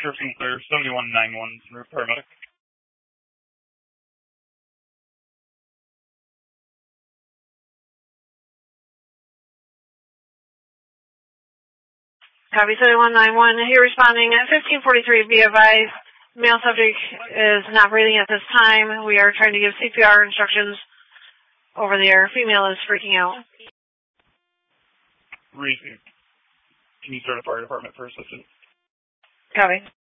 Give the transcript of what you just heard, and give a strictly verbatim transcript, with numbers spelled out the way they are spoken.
Sheriff Sinclair, seventy-one ninety-one, paramedic. Copy seventy-one ninety-one. Here responding at fifteen forty-three. Be advised, male subject is not breathing at this time. We are trying to give C P R instructions over the air. Female is freaking out. Reese, can you start a fire department for assistance? Copy.